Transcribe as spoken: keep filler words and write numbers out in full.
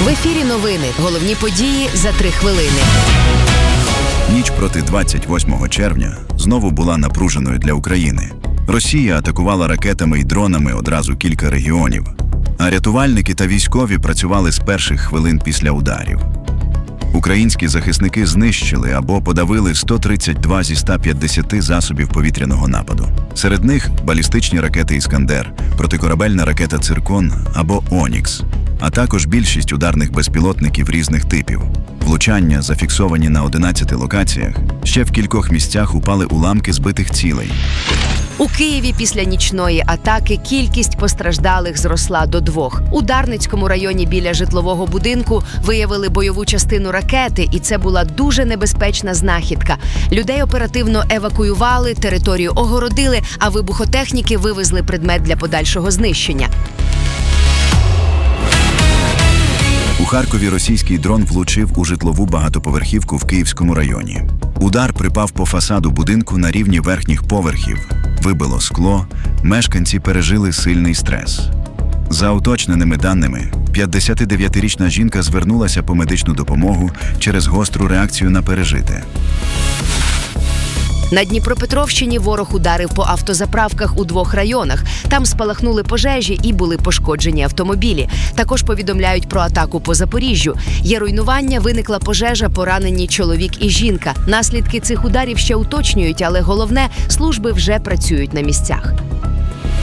В ефірі новини. Головні події за три хвилини. Ніч проти двадцять восьмого червня знову була напруженою для України. Росія атакувала ракетами і дронами одразу кілька регіонів, а рятувальники та військові працювали з перших хвилин після ударів. Українські захисники знищили або подавили сто тридцять два зі ста п'ятдесяти засобів повітряного нападу. Серед них балістичні ракети «Іскандер», протикорабельна ракета «Циркон» або «Онікс», а також більшість ударних безпілотників різних типів. Влучання, зафіксовані на одинадцяти локаціях, ще в кількох місцях упали уламки збитих цілей. У Києві після нічної атаки кількість постраждалих зросла до двох. У Дарницькому районі біля житлового будинку виявили бойову частину ракети, і це була дуже небезпечна знахідка. Людей оперативно евакуювали, територію огородили, а вибухотехніки вивезли предмет для подальшого знищення. У Харкові російський дрон влучив у житлову багатоповерхівку в Київському районі. Удар припав по фасаду будинку на рівні верхніх поверхів, вибило скло, мешканці пережили сильний стрес. За уточненими даними, п'ятдесятидев'ятирічна жінка звернулася по медичну допомогу через гостру реакцію на пережите. На Дніпропетровщині ворог ударив по автозаправках у двох районах. Там спалахнули пожежі і були пошкоджені автомобілі. Також повідомляють про атаку по Запоріжжю. Є руйнування, виникла пожежа, поранені чоловік і жінка. Наслідки цих ударів ще уточнюють, але головне – служби вже працюють на місцях.